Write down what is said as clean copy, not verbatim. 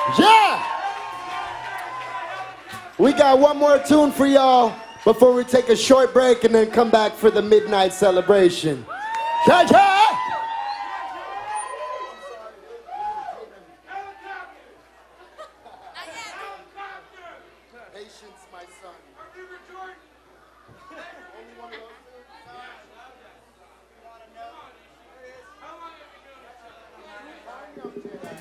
Yeah! We got one more tune for y'all before we take a short break and then come back for the midnight celebration. Yeah, yeah! Patience, my son. Only one of those things?